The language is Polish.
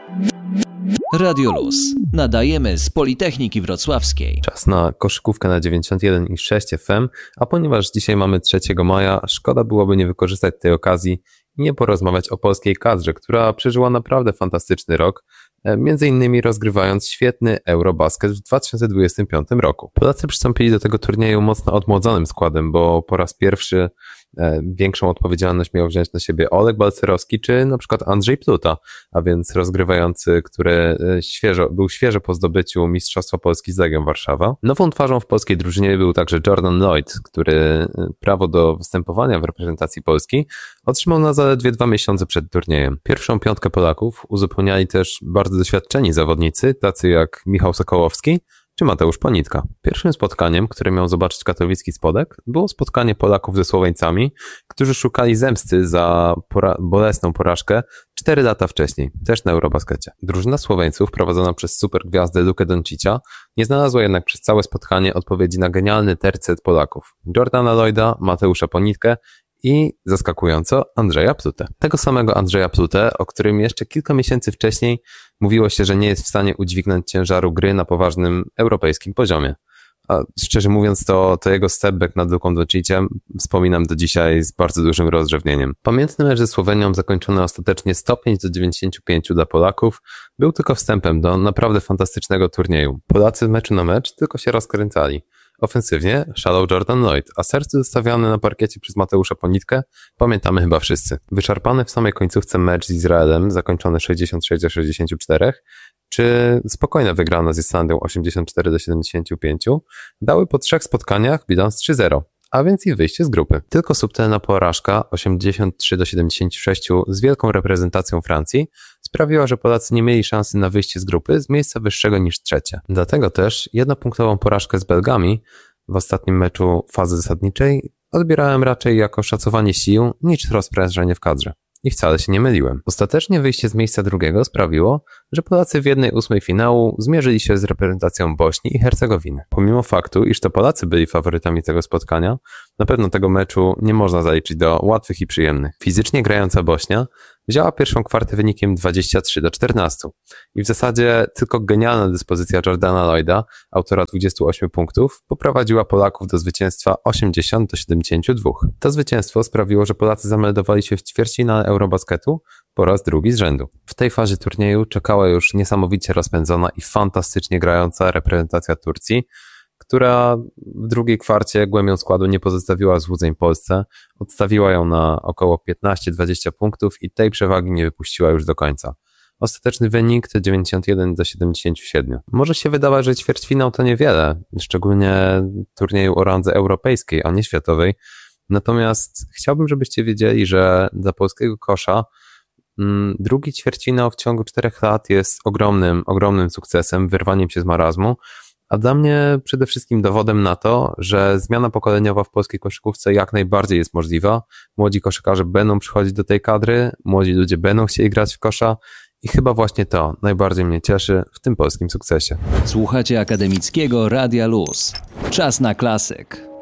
Radio Luz. Nadajemy z Politechniki Wrocławskiej. Czas na koszykówkę na 91,6 FM, a ponieważ dzisiaj mamy 3 maja, szkoda byłoby nie wykorzystać tej okazji i nie porozmawiać o polskiej kadrze, która przeżyła naprawdę fantastyczny rok, między innymi rozgrywając świetny Eurobasket w 2025 roku. Polacy przystąpili do tego turnieju mocno odmłodzonym składem, bo po raz pierwszy większą odpowiedzialność miał wziąć na siebie Oleg Balcerowski czy na przykład Andrzej Pluta, a więc rozgrywający, który był świeżo po zdobyciu Mistrzostwa Polski z Legią Warszawa. Nową twarzą w polskiej drużynie był także Jordan Lloyd, który prawo do występowania w reprezentacji Polski otrzymał na zaledwie 2 miesiące przed turniejem. Pierwszą piątkę Polaków uzupełniali też bardzo doświadczeni zawodnicy, tacy jak Michał Sokołowski czy Mateusz Ponitka. Pierwszym spotkaniem, które miał zobaczyć katowicki Spodek, było spotkanie Polaków ze Słoweńcami, którzy szukali zemsty za bolesną porażkę 4 lata wcześniej, też na Eurobaskecie. Drużyna Słoweńców, prowadzona przez supergwiazdę Lukę Doncicia, nie znalazła jednak przez całe spotkanie odpowiedzi na genialny tercet Polaków. Jordana Lloyda, Mateusza Ponitkę i, zaskakująco, Andrzeja Plutę. Tego samego Andrzeja Plutę, o którym jeszcze kilka miesięcy wcześniej mówiło się, że nie jest w stanie udźwignąć ciężaru gry na poważnym europejskim poziomie. A szczerze mówiąc, to jego stepback nad Luką Donciciem wspominam do dzisiaj z bardzo dużym rozrzewnieniem. Pamiętny mecz ze Słowenią zakończony ostatecznie 105-95 dla Polaków był tylko wstępem do naprawdę fantastycznego turnieju. Polacy w meczu na mecz tylko się rozkręcali. Ofensywnie szalał Jordan Lloyd, a serce zostawiane na parkiecie przez Mateusza Ponitkę pamiętamy chyba wszyscy. Wyczerpany w samej końcówce mecz z Izraelem, zakończony 66-64, czy spokojna wygrana z Islandią 84-75, dały po 3 spotkaniach bilans 3-0. A więc i wyjście z grupy. Tylko subtelna porażka 83-76 z wielką reprezentacją Francji sprawiła, że Polacy nie mieli szansy na wyjście z grupy z miejsca wyższego niż 3. Dlatego też jednopunktową porażkę z Belgami w ostatnim meczu fazy zasadniczej odbierałem raczej jako szacowanie sił niż rozprężenie w kadrze. I wcale się nie myliłem. Ostatecznie wyjście z miejsca drugiego sprawiło, że Polacy w 1/8 finału zmierzyli się z reprezentacją Bośni i Hercegowiny. Pomimo faktu, iż to Polacy byli faworytami tego spotkania, na pewno tego meczu nie można zaliczyć do łatwych i przyjemnych. Fizycznie grająca Bośnia wzięła pierwszą kwartę wynikiem 23-14 i w zasadzie tylko genialna dyspozycja Jordana Lloyda, autora 28 punktów, poprowadziła Polaków do zwycięstwa 80-72. To zwycięstwo sprawiło, że Polacy zameldowali się w ćwierćfinale Eurobasketu po raz drugi z rzędu. W tej fazie turnieju czekała już niesamowicie rozpędzona i fantastycznie grająca reprezentacja Turcji, która w drugiej kwarcie głębią składu nie pozostawiła złudzeń Polsce, odstawiła ją na około 15-20 punktów i tej przewagi nie wypuściła już do końca. Ostateczny wynik to 91-77. Może się wydawać, że ćwierćfinał to niewiele, szczególnie turnieju o randze europejskiej, a nie światowej. Natomiast chciałbym, żebyście wiedzieli, że dla polskiego kosza drugi ćwierćfinał w ciągu 4 lat jest ogromnym sukcesem, wyrwaniem się z marazmu, a dla mnie przede wszystkim dowodem na to, że zmiana pokoleniowa w polskiej koszykówce jak najbardziej jest możliwa. Młodzi koszykarze będą przychodzić do tej kadry, młodzi ludzie będą chcieli grać w kosza i chyba właśnie to najbardziej mnie cieszy w tym polskim sukcesie. Słuchacie Akademickiego Radia Luz. Czas na klasyk.